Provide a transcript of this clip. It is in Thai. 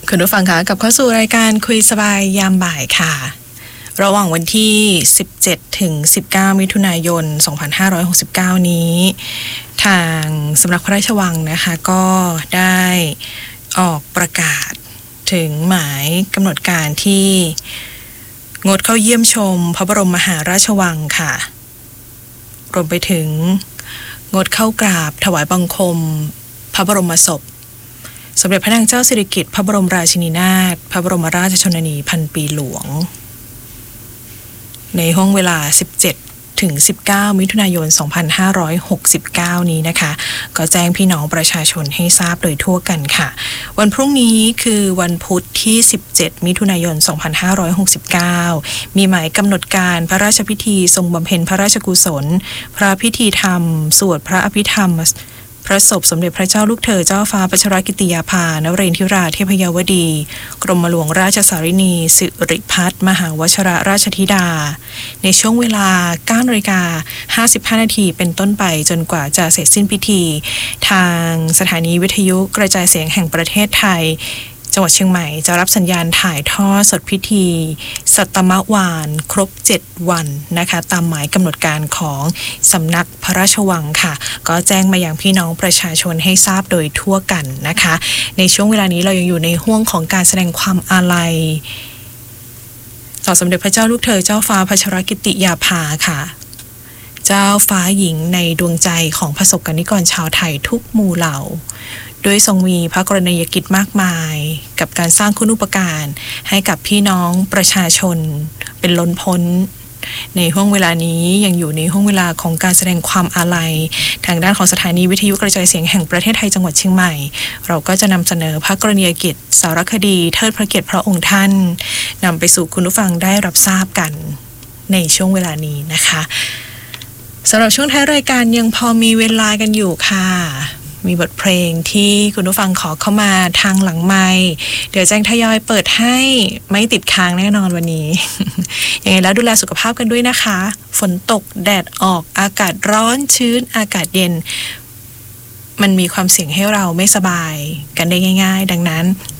คุณผู้ฟังคะกลับเข้าสู่รายการคุยสบายยามบ่ายค่ะระหว่างวันที่17ถึง19มิถุนายน2569นี้ทางสำนักพระราชวังนะคะก็ได้ออกประกาศถึงหมายกำหนดการที่งดเข้าเยี่ยมชมพระบรมมหาราชวังค่ะรวมไปถึงงดเข้ากราบถวายบังคมพระบรมศพสมเด็จพระนางเจ้าสิริกิติ์พระบรมราชินีนาถพระบรมราชชนนีพันปีหลวงในห้วงเวลา17ถึง19มิถุนายน2569นี้นะคะก็แจ้งพี่น้องประชาชนให้ทราบโดยทั่วกันค่ะวันพรุ่งนี้คือวันพุธที่17มิถุนายน2569มีหมายกำหนดการพระราชพิธีทรงบำเพ็ญพระราชกุศลพระพิธีธรรมสวดพระอภิธรรมพระศพสมเด็จพระเจ้าลูกเธอเจ้าฟ้าพัชรกิติยาภานเรนทิราเทพยวดีกรมหลวงราชสารินีสิริพัฒน์มหาวชิรราชธิดาในช่วงเวลา 9:55 นาทีเป็นต้นไปจนกว่าจะเสร็จสิ้นพิธีทางสถานีวิทยุกระจายเสียงแห่งประเทศไทยจังหวัดเชียงใหม่จะรับสัญญาณถ่ายทอดสดพิธีสัตมวานครบ7วันนะคะตามหมายกำหนดการของสำนักพระราชวังค่ะก็แจ้งมาอย่างพี่น้องประชาชนให้ทราบโดยทั่วกันนะคะในช่วงเวลานี้เรายังอยู่ในห้วงของการแสดงความอาลัยต่อสมเด็จพระเจ้าลูกเธอเจ้าฟ้าพัชรกิติยาภาค่ะเจ้าฟ้าหญิงในดวงใจของประสบกนิกรชาวไทยทุกหมู่เหล่าด้วยทรงมีพระกรณียกิจมากมายกับการสร้างคุณูปการให้กับพี่น้องประชาชนเป็นล้นพ้นในห้วงเวลานี้ยังอยู่ในห้วงเวลาของการแสดงความอาลัยทางด้านของสถานีวิทยุกระจายเสียงแห่งประเทศไทยจังหวัดเชียงใหม่เราก็จะนำเสนอพระกรณียกิจสารคดีเทิดพระเกียรติพระองค์ท่านนำไปสู่คุณผู้ฟังได้รับทราบกันในช่วงเวลานี้นะคะสำหรับช่วงท้ายรายการยังพอมีเวลากันอยู่ค่ะมีบทเพลงที่คุณผู้ฟังขอเข้ามาทางหลังไมค์เดี๋ยวแจ้งทยอยเปิดให้ไม่ติดค้างแน่นอนวันนี้ ยังไงแล้วดูแลสุขภาพกันด้วยนะคะฝนตกแดดออกอากาศร้อนชื้นอากาศเย็นมันมีความเสี่ยงให้เราไม่สบายกันได้ง่ายๆดังนั้น